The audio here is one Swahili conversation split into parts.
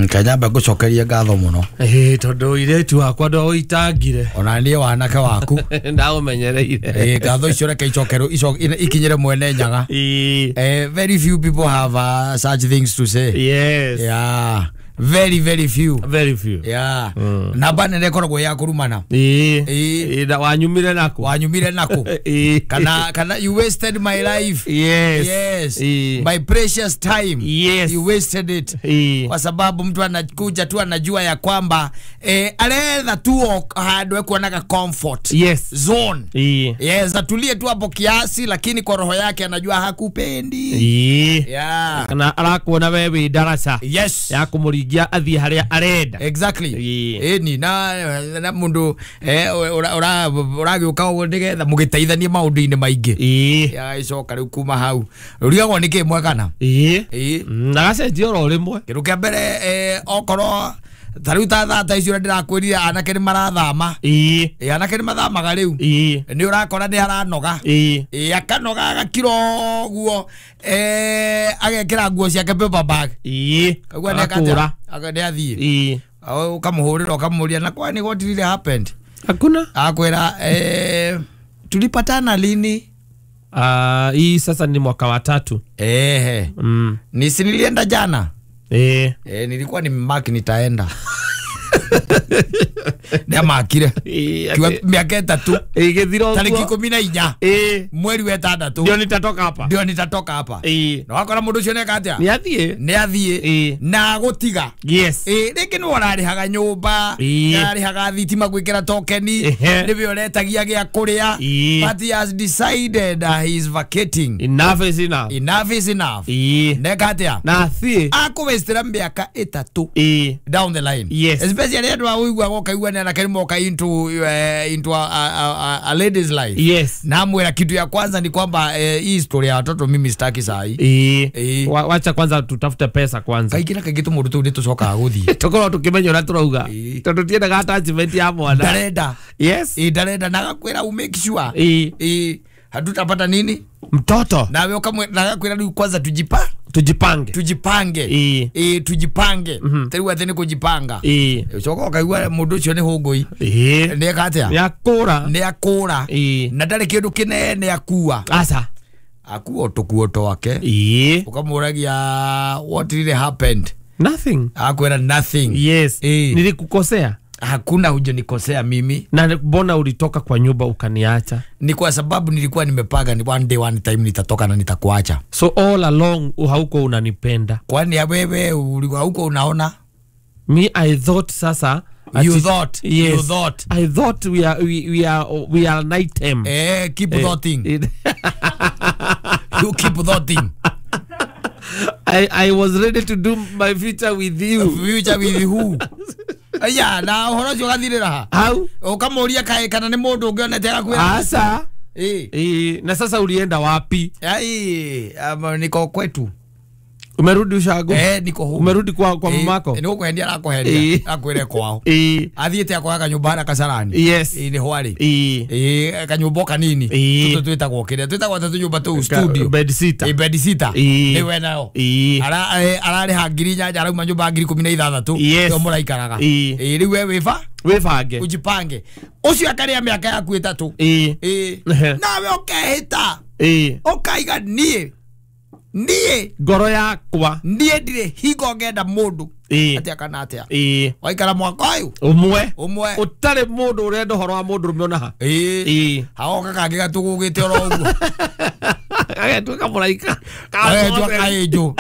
Kanyamba gucokeria ngatho muno. Tondu iretu akwa ndo itangire. Ona nie wanake waku. Ndaumenyereire. Ngatho icio reke icokero ikinyire mwene nyaga. Very few people have such things to say. Yes. Yeah. Very few. Very few. Yeah. Namba nene koragwo ya kurumana. Da wanyumire nako. Wanyumire nako. Kana you wasted my life. Yes. My precious time. Yes. You wasted it. Kwa sababu mtu anakuja tu anajua ya kwamba aletha tu handwe kuonaga comfort. Yes. Zone. Yes, atulie tu hapo kiasi lakini kwa roho yake anajua hakupendi. Yeah. Kana arakuona wewe darasa. Yes. Ya kumurigia athi haria arenda. Exactly. Ni na mundu uragiuka ndigetha mugiteithanie maundu-ini maingi. Ya icoka riu kuma hau. Uriagwo niki mwekana. Nagacenjia ro rimwe. Kindu kia mbere okoro tariu ta icio ndirakwirire anake ni marathama. Anake ni mathamaga riu. Ni urakora ni haranoga. Akanoga agakiro guo agekira nguo ciake paper bag. Kagua nekata akade athie. Ukamuhurira ukamuria na kwani what really happened? Hakuna. Akwira tulipatana lini? Hii sasa ni mwaka wa 3. Nisi nilienda jana. Nilikuwa ni mark nitaenda. Ndia makire. Kiwa miaka 3. Igithiro. Tariki 14. Mweri wa 6. Ndio nitatoka hapa. Na wakora mundu cio neka atia? Ni athie. Na gutiga. Yes. Riki no ararihaga nyumba, ararihaga thitima gwikira tokeni, niwe uretagia gia kuria. But he has decided he is vacating. Enough is enough. Enough is enough. Neka atia? Na athie. Akuwestera miaka 3. Down the line. Yes. Especially ndo awigwa gokaigwa ni anakarimoka into a lady's life. Yes. Na mwera kitu ya kwanza ni kwamba hii story ya watoto mimi sitaki sahi. Wacha kwanza tutafute pesa kwanza. Kaikira kagitu mundu tu nitucoka guthie. Tokoro tukimenya ura turauga. Tondu tienda ga attachment ya mwana. Darenda. Yes. Darenda na gakwira u make sure. Hatutapata nini? Mtoto. Na wewe ukamwenda kwira riu kwanza tujipange. Tariwa thene kujipanga. Ucoka kaigwa mundu ucio ni hungui. Ni akatia? Ni akura. Na ndari kindu kinene akua. Asa. Akuo tukuoto wake. Ukamuragia what really happened? Nothing. Akwera nothing. Yes. Nilikukosea. Hakuna hujanikosea mimi. Na mbona ulitoka kwa nyumba ukaniacha? Ni kwa sababu nilikuwa nimepaga ni one day one time nitatoka na nitakuacha. So all along hauko unanipenda. Kwani wewe ulikuwa huko unaona? Me I thought sasa you thought. Yes. You thought. I thought we are night time. Keep thoughting. You keep thoughting. I was ready to do my future with you. Future with who? Aya na horo cio gathirira ha. How? Ukamuria kae kana ni mundu ungionete gakwira. Asa. Na sasa ulienda wapi? Niko kwetu. Umerudi ushago? Niko huko. Umerudi kwa mamako? Niko kuendia na kuhendia. Akwire kwao. Athiete akwa kanyumba na Kasarani. Yes. Ni hwari. Kanyumba kanini. Tutuita gwokire. Tuita gwata tunyumba tu studio. Bed sitter. Bed sitter. Ni wenao. Arari hangiri nyanja arauma nyumba ngiri 16. Ndio muraikaraga. Riu wewe wefange ujipange. Ucio akaria miaka yaku 3. Nawe ukehita. Ukaiga nie ngoro yakwa ndire higo ngenda mundu atia kana atia waikara mwaka uyu umwe utare mundu urenda horo wa mundu rumiona ha haoka kangi gatugugite oro uguo agetuka muraika kaejo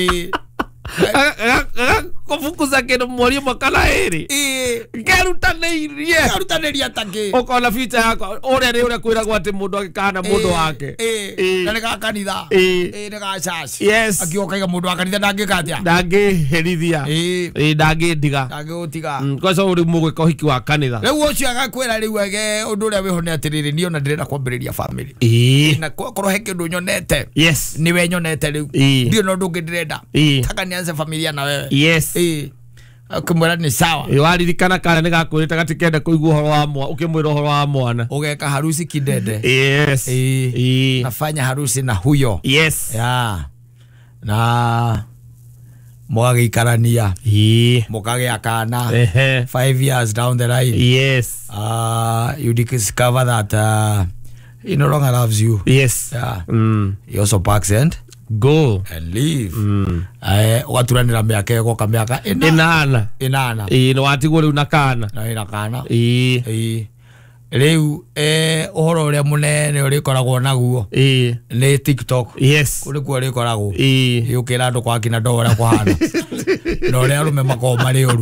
kufukuza kindu mwori mwakana iri ngerutaniria tangi ukona future yako uria kwiragwo ati mundu akikana mundu wake na ni kanitha ni church yes akioka mundu wa kanitha ndangikatia ndangiherithia ndangindiga ndangutiga kwa sababu uri mugwika uhiki wa kanitha riu ucio agakwira riu ege undu uria wihone atiriri nio na ndirenda kwambiriria family na korwo he kindu nyonete yes niwe nyonete riu ndio no ndungi ndirenda taka nianze familia na wewe yes ukimwira ni sawa waririkana kana ni gakwirita gatikenda kuigua horo wa mwana ukimwira horo wa mwana ugeka harusi kidede yes nafanya harusi na huyo yes na Mugagikarania. Mugagakana. 5 years down the line. Yes. You discover that he no longer loves you. Yes. Yeah. He also packs and go and leave. Waturanira miaka yako kamiaka inana. No watigwo riu nakana. Riu uhoro uria munene uri koragwo naguo ni TikTok. Yes. Kuri ku uri koragwo yukira andu kwa kina ndora kwa hana no ria rume mako mari oru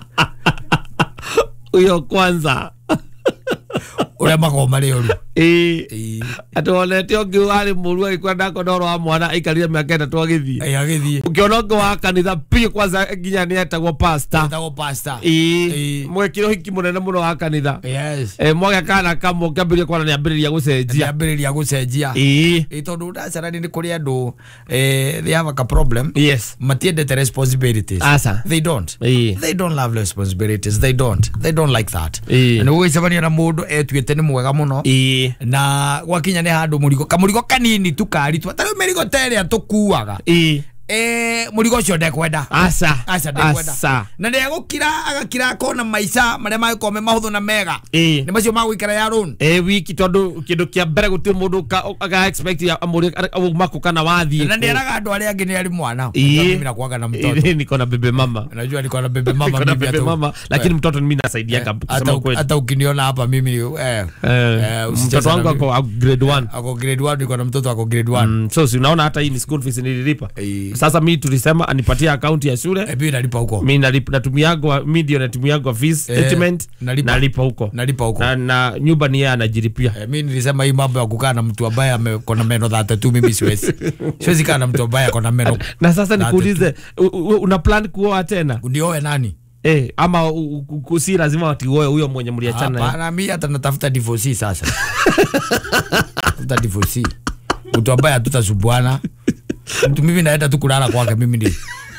uyo kwanza uria mako mari oru atolete ongi wari murua ikwenda kodoro wa mwana aikarire miaka 3 agithie ukiona ongi wa kanitha pia kwanza nginya ni etagwo pastor mwekiro hiki munene muno wa kanitha mwaga kana kamo kambirie kwana ni ambiriria gucenjia tondu ndacarani ni kuri andu they have a problem. Yes. Matiende the responsibilities. They don't love responsibilities. They don't like that. And we sabania na mundu etuite ni mwega muno na wakinya ne handu murigo kanini tukaritwa tari merigo tere tukuaga murigo cio ndekwenda ndekwenda na ndegukira agakira kona maica maria magikome mahuthu na mega ni macio magwikara ya run wiki tondu kindu kia mbere guti mundu aga expect amuri makuka na wathie na nderaga andu aria angi ni ari mwana mimi na kuaga na mtoto niko na bebe mama unajua niko na bebe mama lakini mtoto mimi nasaidia kusema kweli hata ukiniona hapa mimi mtoto wangu ako grade 1 niko na mtoto ako grade 1 so si unaona hata hii ni school fees nililipa sasa mimi tulisema anipatie account ya shule mimi nalipa huko mimi natumiaga media natumiaga fees statement nalipa huko na nyumba ni yeye anajilipia mimi nilisema hii mambo ya kukaa na mtu ambaye amekona meno 32 mimi siwezi kaa na mtu ambaye akona meno na sasa nikuulize una plan kuoa tena nioe nani ama si lazima watioe huyo mwenye mliachana hapana mimi hata natafuta divorce sasa natafuta divorce mtu ambaye hatutasumbuana mtu mimi naenda tu kulala kwake mimi ndi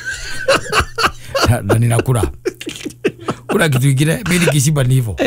na ninakula kuna kitu kingine mimi nikishiba ni hivyo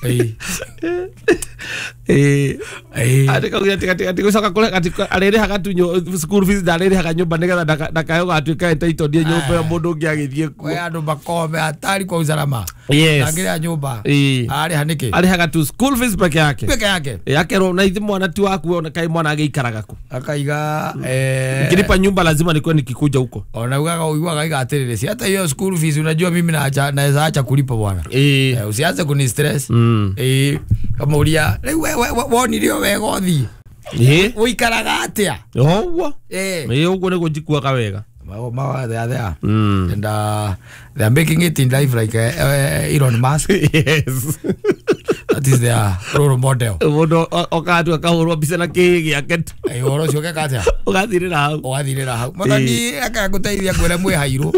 ati gucoka kule ati arere hagatunyo school fees darere haganyumba nigetha ndakayo gatuika entaitodie nyumba ya mundu ngi agithie kwa andu makome atari kwa usalama ngire nyumba ari hanike ari hagatu school fees peke yake ro na ithi mwana tu waku ona kai mwana ageikaraga ku akaiga nikilipa nyumba lazima nikuwe nikikuja huko ona uiwaga igatirire si hata hiyo school fees unajua mimi naweza acha kulipa bwana usianze kuni stress kama ulia woni rio wegothi uikaraga atia owo ugo nego njikuaga wega they are there and they are making it in life like Elon Musk. Yes. That is their role model. Wodo okatu akahurwa bisana kigi aketu ayoro cionke katia ugathirira hau mathani akaguteithia kwere mwe hairu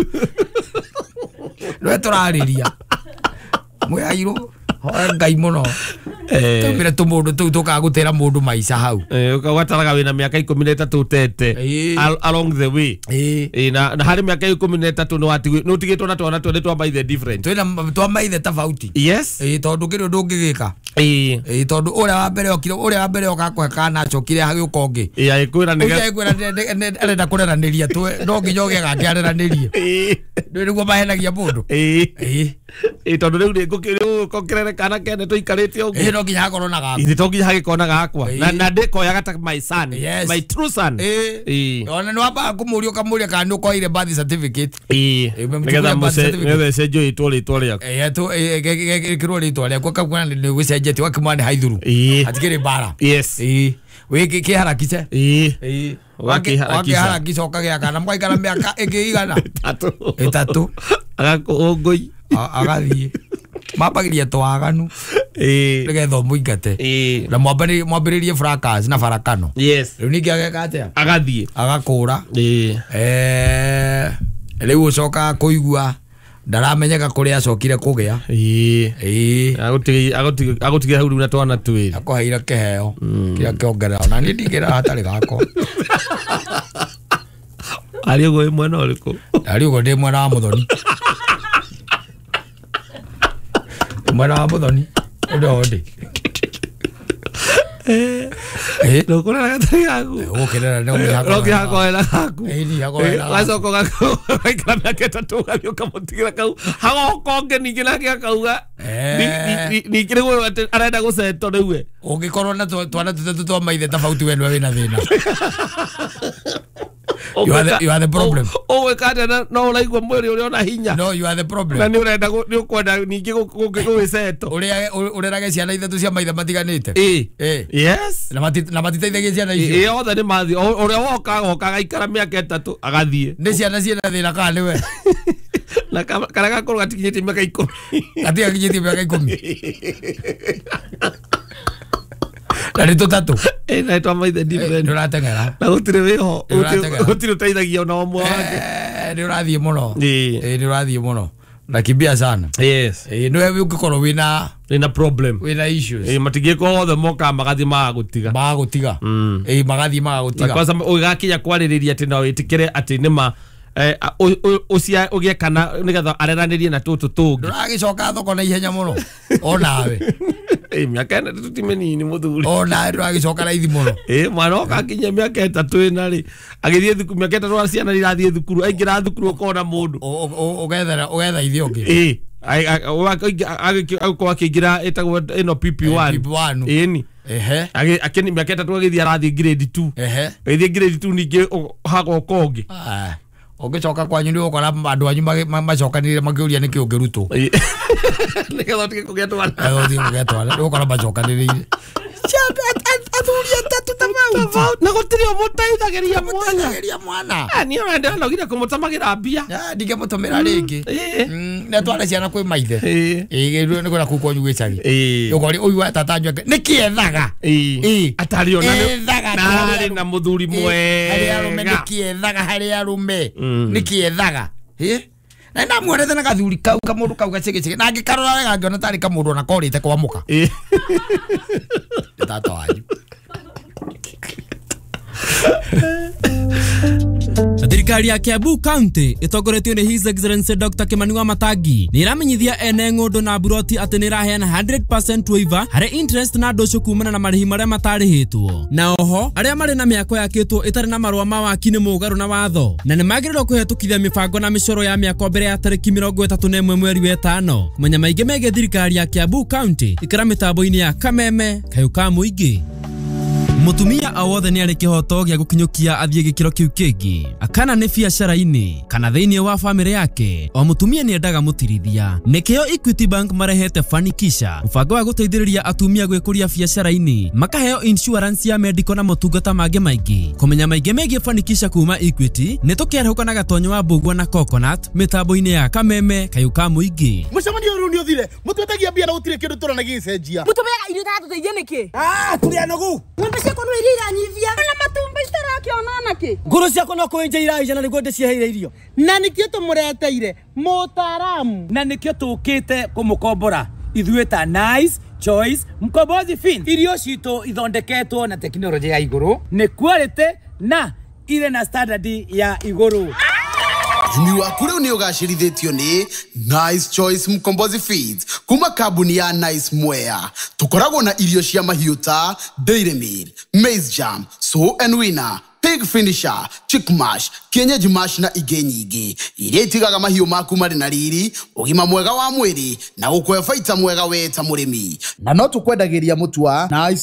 no turariria mwe hairu ngai muno tumire tumundu tu tukagutira mundu maica hau ukawataraga wina miaka 13 utete along the way na hari miaka 13 no tigitwo na twana twende twa by the different twina twa maithe tofauti yes tondu kiru ndungigika tondu uria wa mbere okire uria wa mbere okakweka na chokire hagi ukongi ikwira arenda kureraniria twe no nginya oge gakiareranirie niguo mahenagia mundu tondu riu ngukire kana kene tuikarite uguo no nginya hakorwo na gakwa to nginya hagikona gakwa na ndikoyaga ta my son my true son ona no aba kumurio kamuria kana ukoire birth certificate nigetha muce cenjio itwo riaku tu kirwo ritwa riaku kakuna ni gucenjetie wakimani haithuru atikire bara yes wiki kiharakice wakiharakice okagia kana mwaikara miaka ingiigana 3 agakongoi agathie mabagiria twaganu nigetha muingate na mwambiririe fracas na farakano yes riu ningi ageka atia agathie agakura riu ucoka kuigua ndaramenyeka kuria acokire kugia agutigira hau na twana twiri akoheire keheo kiria kiongerera na ni ndingira hatari gako ari ugo mwena uriku ari ugo ndi mwena wa muthoni mwena wa muthoni ndo ndi Nokora gatari gaku. Okerera no mihako. Nokihako ela gaku. Ni hako ela. Wasoko gaku. Aikara miaka 3 gabio kamutikira kau. Hago konge nikira kia kauga. Ni kire go arenda guceto riu. Ungikorwo na twana tutatu twa maithe tofauti wenu wina thina. You are the problem. Oh, kada no uraigwa mwiri uri ona hinya. No, you are the problem. Na ni urenda ni ukwenda ningi guceto. Urerage ciana ithatu cia maithe matiganite. Yes. Na matiteithagia ciana icio. Othe ni mathi. Uria woka gaikara miaka 3 agathie. Ni ciana ciena thina kana ni we. Na kana gakuru gatikinyite miaka 10. Gatiga kinyite miaka 10. Nari tutatu. Na itwa maithe different. Nuratengera. Na gutire wiho. Gutire teithagia ona omwe wake. Ni urathie muno. Ni urathie muno. Nakimbia sana. Yes. Niwe ukikorwo wina problem. Wina issues. Matigiko othe moka magathi magutiga. Magutiga. Magathi magutiga. Kwanza ugakinya kwaririria ati no itikire ati nima ucia ugie kana nigetha areranirie na tutu tungi. Nduragicoka thoko na ihenya muno. Onawe. Miaka ena tutimenini muthuri. Ona nduragicoka na ithi muno. Mwana okakinya miaka 3 ina ri agithie thukuru miaka 3 ciana irathie thukuru aingira thukuru ukona mundu. Ugetha ithi ungi. Agikwa kingira etagwo ino PP1. PP1. Eni. Akeni miaka 3 agithie arathie grade 2. Agithie grade 2 ningi hago kongi. Ugicoka kwanyu ni ukora andu anyu macokanire magiuria niki ungiruto. Nigetha tike kugia twana. Kugia twana. Ukora macokanire. Athuria tatu tamau. Na gutiri omutaithagiria mwana. Gutiri mwana. Ni urenda nogire kumutamagira mbia. Ndinge mutumira ringi. Na twara ciana kwi maithe. Ni kwira kuko nyu gicagi. Ukori uyu wa tatanjwa nikiethaga. Atari ona nari na muthuri mwe. Hari arume nikiethaga hari arume. Nikiethaga. Na namuonete na gathuri kau kamundu kau gacigicige na ngikarora wega ngiona tari kamundu na korite kwamuka. Tata wanyu. Thirikari ya Kiambu County itongoretio ni His Excellency Dr. Kimani Wamatangi ni iramenyithia ene ng'undu na buroti ati ni iraheana 100% waiver hari interest na ndoco kumana na marihi maria matarihitwo. Na oho aria mari na miako yakitwo itari na marua ma waki ni mugaru na watho na ni magirirwo kuhetukithia mibango na micoro ya miako mbere ya tariki 31 mweri wa 5. Kumenya maingi mege thirikari ya Kiambu County ikara mitambo-ini ya Kameme Kayuka Muingi. Mutumia awothe ni ari kihoto gya gukinyukia athie gikiro kiu kingi akana ni biacara-ini kana thiini wa family yake o mutumia ni endaga mutirithia nikio Equity Bank marehete Fanikisha mubango wa guteithiriria atumia gwikuria biacara-ini makaheo insurance ya medical na motungata mangi maingi. Kumenya maingi megie Fanikisha kuma Equity ni tukiarhuka na gatonyo wa Mbugua na Coconut mitambo-ini ya Kameme Kayuka Muingi. Mucemanio ru ni uthire mutwetagia mbia na gutire kindu turana gicenjia mutumega irio tatu teithia niki turi anogu ciako no irira nyivia na matumba itarakiona ki nguru ciako no kuinja iraija na niguo ndiciheire irio na nikio tumureteire mutaramu na nikio tukite kumukombora ithuĩ ta Nice Choice Mkombozi Fin. Irio citũ ithondeketwo na teknolojia ya igũrũ nĩ quality na ile na standard ya igũrũ. Umi waku riu ni ugacirithitio ni Nice Choice Mkombozi Feeds kuma kambuni ya Nice Mwea. Tukoragwo na irio cia mahiũ ta Dairy Meal, Maize Jam, So and Winner, Pig Finisher, Chick Mash, Kienyeji Mash na ingĩ nyingĩ iria itigaga mahiũ maku marĩ na riri, ũgima mwega wa mwĩrĩ na gũkũhe baita mwega we ta mũrĩmi. Na no tũkwendagĩria mũtu wa Nice